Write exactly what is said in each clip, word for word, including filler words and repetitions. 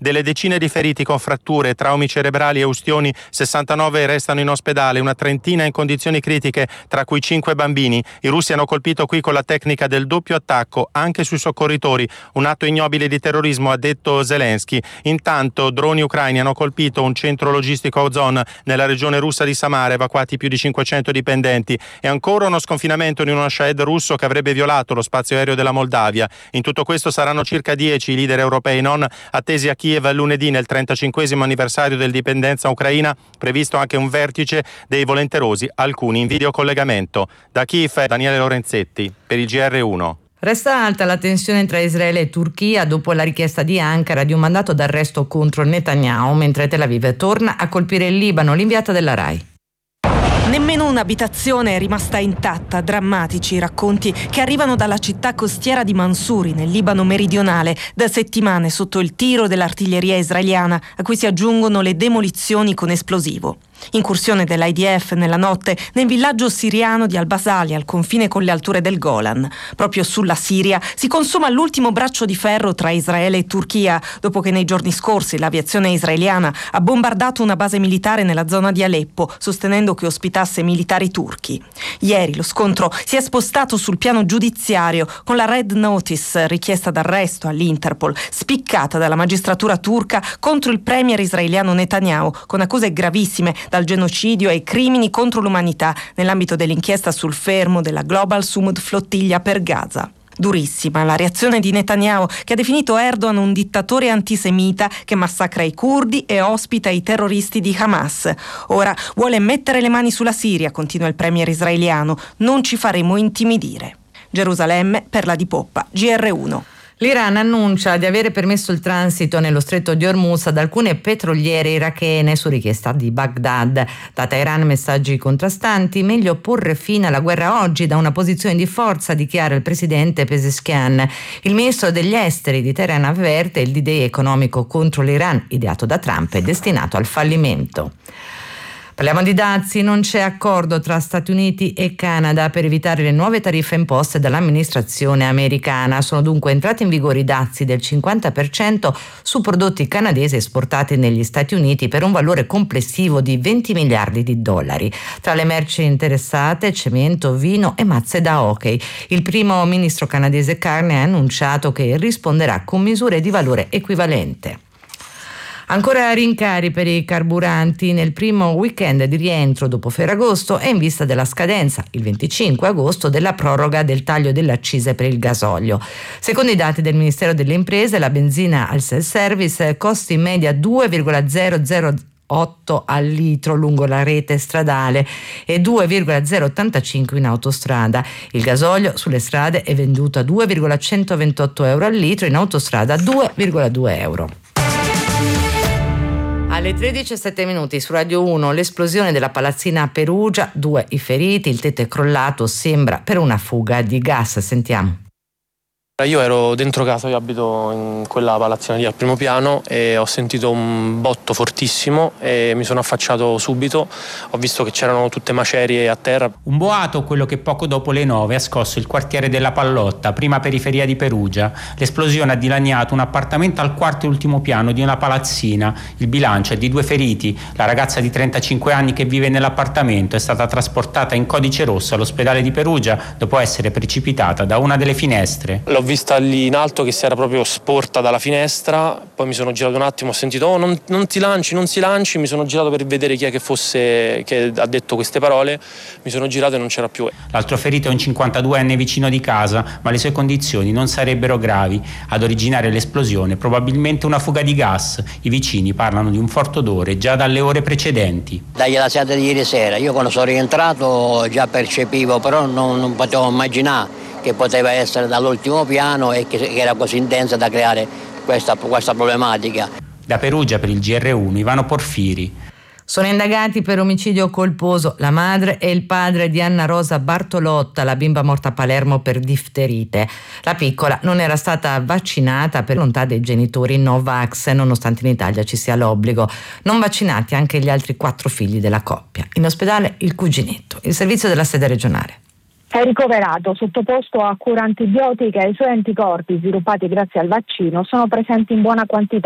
Delle decine di feriti con fratture, traumi cerebrali e ustioni, sessantanove restano in ospedale, una trentina in condizioni critiche, tra cui cinque bambini. I russi hanno colpito qui con la tecnica del doppio attacco, anche sui soccorritori, un atto ignobile di terrorismo, ha detto Zelensky. Intanto droni ucraini hanno colpito un centro logistico a Ozon nella regione russa di Samara, evacuati più di cinquecento dipendenti, e ancora uno sconfinamento in uno Shahed russo che avrebbe violato lo spazio aereo della Moldavia. In tutto questo saranno circa dieci i leader europei non attesi a Kiev lunedì nel trentacinquesimo anniversario dell'indipendenza ucraina, previsto anche un vertice dei volenterosi, alcuni in videocollegamento. Da Kiev, Daniele Lorenzetti per il G R uno. Resta alta la tensione tra Israele e Turchia dopo la richiesta di Ankara di un mandato d'arresto contro Netanyahu, mentre Tel Aviv torna a colpire il Libano. L'inviata della RAI. Nemmeno un'abitazione è rimasta intatta, drammatici i racconti che arrivano dalla città costiera di Mansouri, nel Libano meridionale, da settimane sotto il tiro dell'artiglieria israeliana, a cui si aggiungono le demolizioni con esplosivo. Incursione dell'I D F nella notte nel villaggio siriano di Al-Basali, al confine con le alture del Golan. Proprio sulla Siria si consuma l'ultimo braccio di ferro tra Israele e Turchia, dopo che nei giorni scorsi l'aviazione israeliana ha bombardato una base militare nella zona di Aleppo, sostenendo che ospitasse militari turchi. Ieri lo scontro si è spostato sul piano giudiziario, con la Red Notice, richiesta d'arresto all'Interpol, spiccata dalla magistratura turca contro il premier israeliano Netanyahu, con accuse gravissime dal genocidio ai crimini contro l'umanità nell'ambito dell'inchiesta sul fermo della Global Sumud Flottiglia per Gaza. Durissima la reazione di Netanyahu, che ha definito Erdogan un dittatore antisemita che massacra i curdi e ospita i terroristi di Hamas. Ora vuole mettere le mani sulla Siria, continua il premier israeliano. Non ci faremo intimidire. Gerusalemme, Perla di Poppa, G R uno. L'Iran annuncia di avere permesso il transito nello stretto di Hormuz ad alcune petroliere irachene su richiesta di Baghdad. Da Teheran messaggi contrastanti, meglio porre fine alla guerra oggi da una posizione di forza, dichiara il presidente Pezeshkian. Il ministro degli esteri di Teheran avverte il D-Day economico contro l'Iran, ideato da Trump, è destinato al fallimento. Parliamo di dazi, non c'è accordo tra Stati Uniti e Canada per evitare le nuove tariffe imposte dall'amministrazione americana. Sono dunque entrati in vigore i dazi del cinquanta per cento su prodotti canadesi esportati negli Stati Uniti per un valore complessivo di venti miliardi di dollari. Tra le merci interessate cemento, vino e mazze da hockey. Il primo ministro canadese Carney ha annunciato che risponderà con misure di valore equivalente. Ancora rincari per i carburanti nel primo weekend di rientro dopo Ferragosto e in vista della scadenza, il venticinque agosto, della proroga del taglio delle accise per il gasolio. Secondo i dati del Ministero delle Imprese, la benzina al self-service costa in media due virgola zero zero otto al litro lungo la rete stradale e due virgola zero ottantacinque in autostrada. Il gasolio sulle strade è venduto a due virgola centoventotto euro al litro, in autostrada a due virgola due euro. Alle tredici e sette minuti su Radio uno, l'esplosione della palazzina a Perugia, due i feriti, il tetto è crollato, sembra per una fuga di gas. Sentiamo. Io ero dentro casa, io abito in quella palazzina lì al primo piano e ho sentito un botto fortissimo e mi sono affacciato subito, ho visto che c'erano tutte macerie a terra. Un boato, quello che poco dopo le nove ha scosso il quartiere della Pallotta, prima periferia di Perugia. L'esplosione ha dilaniato un appartamento al quarto e ultimo piano di una palazzina. Il bilancio è di due feriti. La ragazza di trentacinque anni che vive nell'appartamento è stata trasportata in codice rosso all'ospedale di Perugia dopo essere precipitata da una delle finestre. L'ho vista lì in alto che si era proprio sporta dalla finestra, poi mi sono girato un attimo, ho sentito oh non, non ti lanci, non si lanci, mi sono girato per vedere chi è che fosse che ha detto queste parole, mi sono girato e non c'era più. L'altro ferito è un cinquantaduenne vicino di casa, ma le sue condizioni non sarebbero gravi. Ad originare l'esplosione probabilmente una fuga di gas. I vicini parlano di un forte odore già dalle ore precedenti. Dalla sera di ieri sera, io quando sono rientrato già percepivo, però non, non potevo immaginare che poteva essere dall'ultimo piano e che, che era così intensa da creare questa, questa problematica. Da Perugia per il G R uno, Ivano Porfiri. Sono indagati per omicidio colposo la madre e il padre di Anna Rosa Bartolotta, la bimba morta a Palermo per difterite. La piccola non era stata vaccinata per volontà dei genitori Novax, nonostante in Italia ci sia l'obbligo. Non vaccinati anche gli altri quattro figli della coppia. In ospedale il cuginetto. Il servizio della sede regionale. È ricoverato, sottoposto a cura antibiotica e i suoi anticorpi sviluppati grazie al vaccino sono presenti in buona quantità,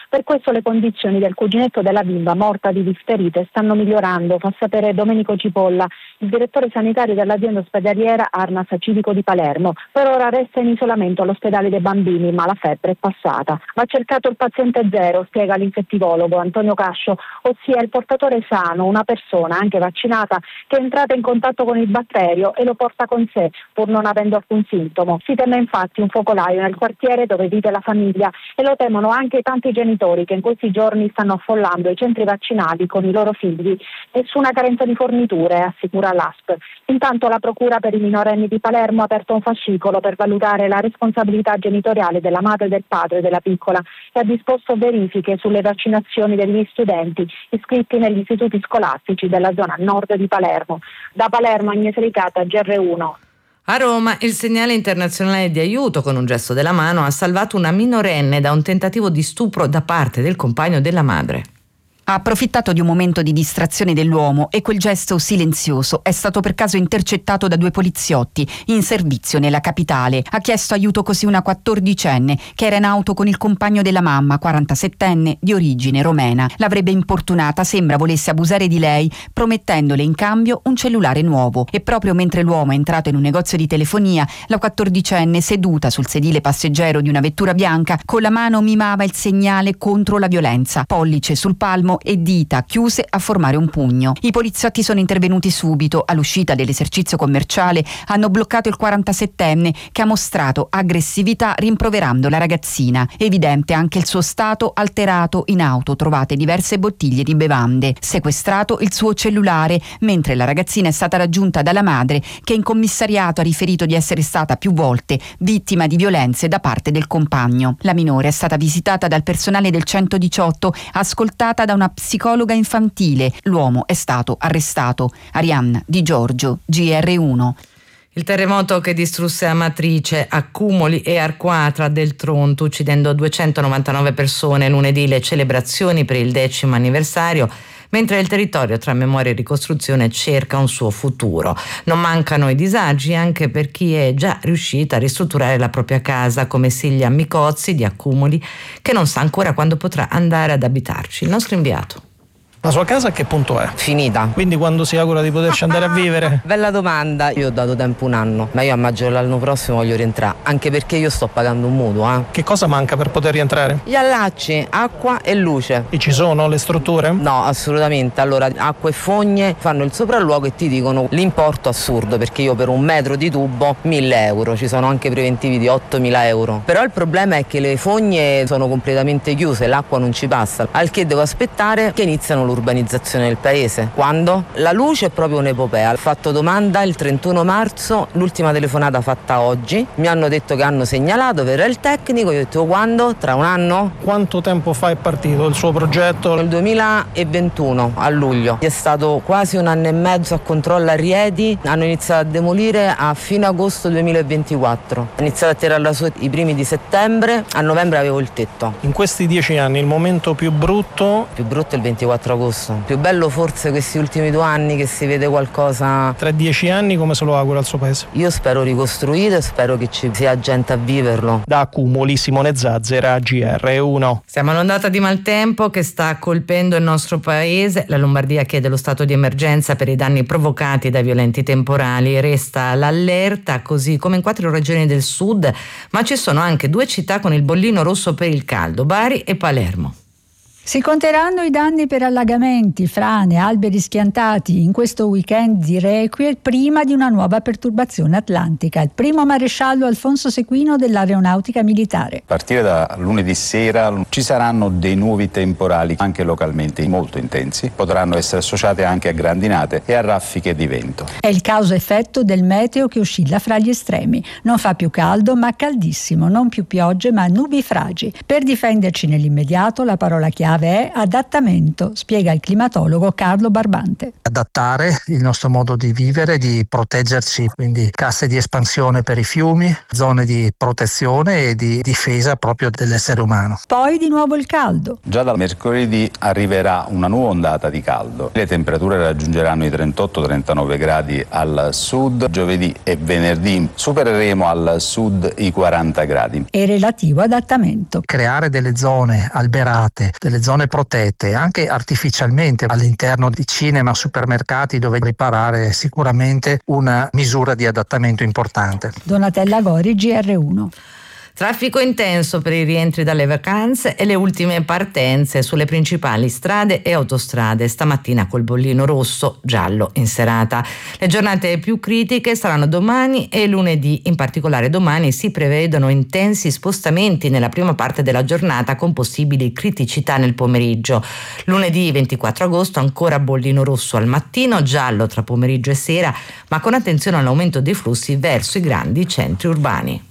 Per questo le condizioni del cuginetto della bimba morta di difterite stanno migliorando, fa sapere Domenico Cipolla, il direttore sanitario dell'azienda ospedaliera Arnas Civico di Palermo. Per ora resta in isolamento all'ospedale dei bambini, ma la febbre è passata. Va cercato il paziente zero, spiega l'infettivologo Antonio Cascio, ossia il portatore sano, una persona anche vaccinata che è entrata in contatto con il batterio e lo porta con sé, pur non avendo alcun sintomo. Si teme infatti un focolaio nel quartiere dove vive la famiglia e lo temono anche i tanti genitori che in questi giorni stanno affollando i centri vaccinali con i loro figli. Nessuna carenza di forniture, assicura l'A S P. Intanto la Procura per i minorenni di Palermo ha aperto un fascicolo per valutare la responsabilità genitoriale della madre e del padre della piccola e ha disposto verifiche sulle vaccinazioni degli studenti iscritti negli istituti scolastici della zona nord di Palermo. Da Palermo Agnese Ricata, G R uno. A Roma il segnale internazionale di aiuto con un gesto della mano ha salvato una minorenne da un tentativo di stupro da parte del compagno della madre. Ha approfittato di un momento di distrazione dell'uomo e quel gesto silenzioso è stato per caso intercettato da due poliziotti in servizio nella capitale. Ha chiesto aiuto così una quattordicenne che era in auto con il compagno della mamma, quarantasettenne, di origine romena. L'avrebbe importunata, sembra volesse abusare di lei, promettendole in cambio un cellulare nuovo. E proprio mentre l'uomo è entrato in un negozio di telefonia, la quattordicenne, seduta sul sedile passeggero di una vettura bianca, con la mano mimava il segnale contro la violenza, pollice sul palmo e dita chiuse a formare un pugno. I poliziotti sono intervenuti subito. All'uscita dell'esercizio commerciale hanno bloccato il quarantasettenne che ha mostrato aggressività rimproverando la ragazzina. Evidente anche il suo stato alterato. In auto trovate diverse bottiglie di bevande. Sequestrato il suo cellulare, mentre la ragazzina è stata raggiunta dalla madre che in commissariato ha riferito di essere stata più volte vittima di violenze da parte del compagno. La minore è stata visitata dal personale del centodiciotto, ascoltata da una psicologa infantile. L'uomo è stato arrestato. Arianna Di Giorgio, G R uno. Il terremoto che distrusse Amatrice, Accumoli e Arquatra del Tronto, uccidendo duecentonovantanove persone, lunedì le celebrazioni per il decimo anniversario, mentre il territorio tra memoria e ricostruzione cerca un suo futuro. Non mancano i disagi anche per chi è già riuscita a ristrutturare la propria casa, come Silvia Micozzi di Accumoli, che non sa ancora quando potrà andare ad abitarci. Il nostro inviato. La sua casa a che punto è? Finita. Quindi quando si augura di poterci andare a vivere? Bella domanda. Io ho dato tempo un anno, ma io a maggio dell'anno prossimo voglio rientrare, anche perché io sto pagando un mutuo. Eh. Che cosa manca per poter rientrare? Gli allacci, acqua e luce. E ci sono le strutture? No, assolutamente. Allora, acqua e fogne fanno il sopralluogo e ti dicono l'importo assurdo, perché io per un metro di tubo mille euro, ci sono anche preventivi di ottomila euro. Però il problema è che le fogne sono completamente chiuse, l'acqua non ci passa, al che devo aspettare che iniziano l'urbanizzazione del paese. Quando? La luce è proprio un'epopea. Ho fatto domanda il trentuno marzo, l'ultima telefonata fatta oggi, mi hanno detto che hanno segnalato, verrà il tecnico, io ho detto quando? Tra un anno? Quanto tempo fa è partito il suo progetto? Nel duemilaventuno, a luglio. È stato quasi un anno e mezzo a controllo a Rieti, hanno iniziato a demolire a fine agosto duemilaventiquattro. Ho iniziato a tirarla su i primi di settembre, a novembre avevo il tetto. In questi dieci anni il momento più brutto? Più brutto è il ventiquattro agosto. Più bello forse questi ultimi due anni che si vede qualcosa. Tra dieci anni come se lo augura al suo paese? Io spero ricostruito e spero che ci sia gente a viverlo. Da Accumoli, Simone Zazzera, G R uno. Siamo all'ondata di maltempo che sta colpendo il nostro paese. La Lombardia chiede lo stato di emergenza per i danni provocati dai violenti temporali. Resta l'allerta, così come in quattro regioni del sud, ma ci sono anche due città con il bollino rosso per il caldo, Bari e Palermo. Si conteranno i danni per allagamenti, frane, alberi schiantati in questo weekend di requie prima di una nuova perturbazione atlantica. Il primo maresciallo Alfonso Sequino dell'Aeronautica Militare. A partire da lunedì sera ci saranno dei nuovi temporali anche localmente molto intensi, potranno essere associati anche a grandinate e a raffiche di vento. È il causa-effetto del meteo che oscilla fra gli estremi. Non fa più caldo ma caldissimo, non più piogge ma nubifragi. Per difenderci nell'immediato la parola chiave chiave è adattamento, spiega il climatologo Carlo Barbante. Adattare il nostro modo di vivere, di proteggerci, quindi casse di espansione per i fiumi, zone di protezione e di difesa proprio dell'essere umano. Poi di nuovo il caldo. Già dal mercoledì arriverà una nuova ondata di caldo. Le temperature raggiungeranno i trentotto trentanove gradi al sud. Giovedì e venerdì supereremo al sud i quaranta gradi. E relativo adattamento. Creare delle zone alberate, delle zone protette, anche artificialmente all'interno di cinema, supermercati, dove riparare sicuramente una misura di adattamento importante. Donatella Gori, G R uno. Traffico intenso per i rientri dalle vacanze e le ultime partenze sulle principali strade e autostrade, stamattina col bollino rosso, giallo in serata. Le giornate più critiche saranno domani e lunedì, in particolare domani si prevedono intensi spostamenti nella prima parte della giornata con possibili criticità nel pomeriggio. Lunedì ventiquattro agosto ancora bollino rosso al mattino, giallo tra pomeriggio e sera, ma con attenzione all'aumento dei flussi verso i grandi centri urbani.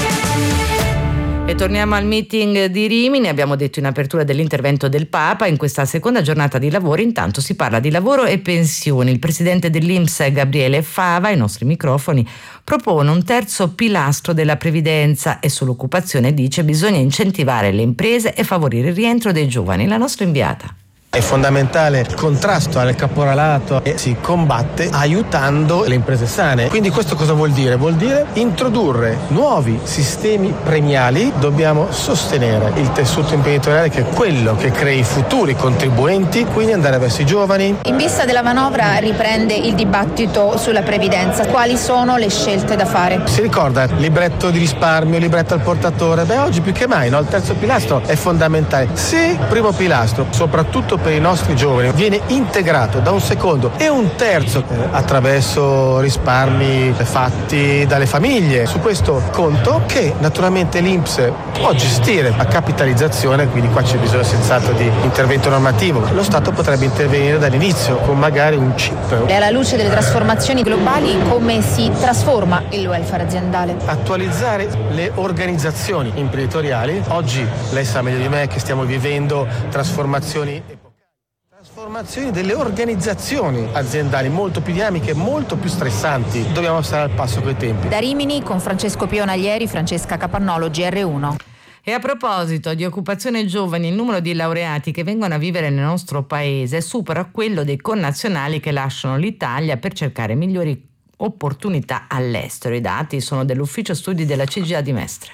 E torniamo al meeting di Rimini. Abbiamo detto in apertura dell'intervento del Papa. In questa seconda giornata di lavoro intanto si parla di lavoro e pensioni. Il presidente dell'I N P S Gabriele Fava, ai nostri microfoni, propone un terzo pilastro della previdenza e sull'occupazione dice bisogna incentivare le imprese e favorire il rientro dei giovani. La nostra inviata. È fondamentale il contrasto al caporalato e si combatte aiutando le imprese sane. Quindi questo cosa vuol dire? Vuol dire introdurre nuovi sistemi premiali. Dobbiamo sostenere il tessuto imprenditoriale, che è quello che crea i futuri contribuenti, quindi andare verso i giovani. In vista della manovra riprende il dibattito sulla previdenza. Quali sono le scelte da fare? Si ricorda il libretto di risparmio, il libretto al portatore? Beh, oggi più che mai, no? Il terzo pilastro è fondamentale. Se il primo pilastro, soprattutto per i nostri giovani, viene integrato da un secondo e un terzo eh, attraverso risparmi fatti dalle famiglie su questo conto, che naturalmente l'I N P S può gestire a capitalizzazione, quindi qua c'è bisogno senz'altro di intervento normativo. Lo Stato potrebbe intervenire dall'inizio con magari un chip. E alla luce delle trasformazioni globali, come si trasforma il welfare aziendale? Attualizzare le organizzazioni imprenditoriali. Oggi lei sa meglio di me che stiamo vivendo trasformazioni Trasformazioni delle organizzazioni aziendali molto più dinamiche, molto più stressanti. Dobbiamo stare al passo coi tempi. Da Rimini con Francesco Pionalieri, Francesca Capannolo, G R uno. E a proposito di occupazione giovani, il numero di laureati che vengono a vivere nel nostro paese supera quello dei connazionali che lasciano l'Italia per cercare migliori opportunità all'estero. I dati sono dell'Ufficio Studi della C G I A di Mestre.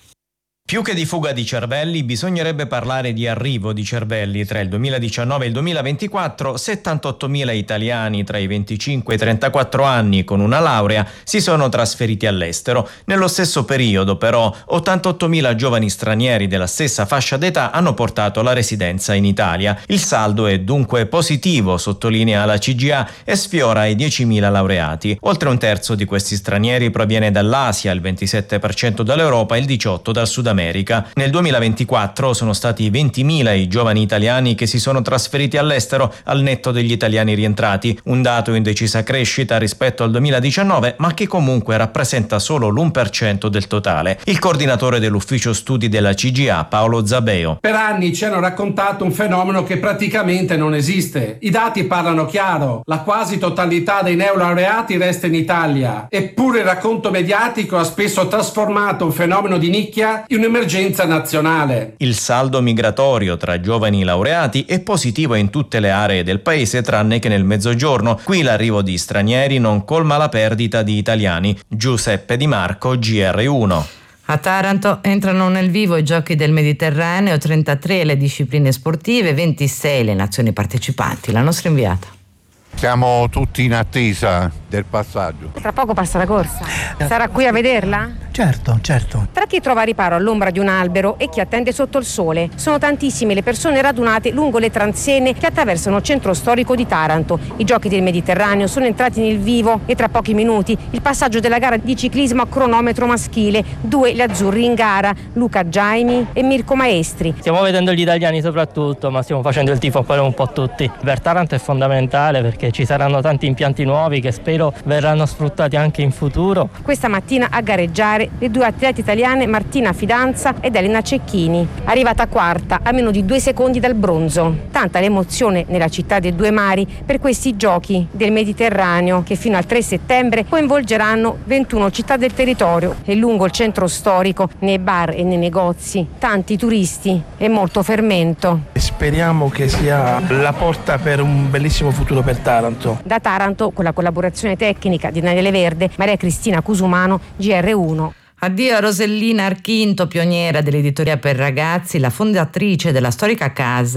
Più che di fuga di cervelli, bisognerebbe parlare di arrivo di cervelli. Tra il duemiladiciannove e il duemilaventiquattro, settantottomila italiani tra i venticinque e i trentaquattro anni con una laurea si sono trasferiti all'estero. Nello stesso periodo, però, ottantottomila giovani stranieri della stessa fascia d'età hanno portato la residenza in Italia. Il saldo è dunque positivo, sottolinea la C G I A, e sfiora i diecimila laureati. Oltre un terzo di questi stranieri proviene dall'Asia, il ventisette per cento dall'Europa e il diciotto per cento dal Sud America. Nel duemilaventiquattro sono stati ventimila i giovani italiani che si sono trasferiti all'estero al netto degli italiani rientrati, un dato in decisa crescita rispetto al duemiladiciannove, ma che comunque rappresenta solo l'uno per cento del totale. Il coordinatore dell'ufficio studi della C G I A, Paolo Zabeo. Per anni ci hanno raccontato un fenomeno che praticamente non esiste. I dati parlano chiaro, la quasi totalità dei neolaureati resta in Italia, eppure il racconto mediatico ha spesso trasformato un fenomeno di nicchia in un'emergenza nazionale. Il saldo migratorio tra giovani laureati è positivo in tutte le aree del paese tranne che nel Mezzogiorno. Qui l'arrivo di stranieri non colma la perdita di italiani. Giuseppe Di Marco, G R uno. A Taranto entrano nel vivo i Giochi del Mediterraneo, trentatré le discipline sportive, ventisei le nazioni partecipanti. La nostra inviata. Siamo tutti in attesa del passaggio. Tra poco passa la corsa. Sarà qui a vederla? Certo, certo. Tra chi trova riparo all'ombra di un albero e chi attende sotto il sole, sono tantissime le persone radunate lungo le transenne che attraversano il centro storico di Taranto. I Giochi del Mediterraneo sono entrati nel vivo e tra pochi minuti il passaggio della gara di ciclismo a cronometro maschile. Due gli azzurri in gara, Luca Giaimi e Mirko Maestri. Stiamo vedendo gli italiani soprattutto, ma stiamo facendo il tifo per un po' tutti. Per Taranto è fondamentale perché ci saranno tanti impianti nuovi che spero verranno sfruttati anche in futuro. Questa mattina a gareggiare premiare le due atlete italiane Martina Fidanza ed Elena Cecchini, arrivata quarta a meno di due secondi dal bronzo. Tanta l'emozione nella città dei due mari per questi giochi del Mediterraneo che fino al tre settembre coinvolgeranno ventuno città del territorio e lungo il centro storico, nei bar e nei negozi, tanti turisti e molto fermento. Speriamo che sia la porta per un bellissimo futuro per Taranto. Da Taranto, con la collaborazione tecnica di Daniele Verde, Maria Cristina Cusumano, G R uno. Addio a Rosellina Archinto, pioniera dell'editoria per ragazzi, la fondatrice della storica casa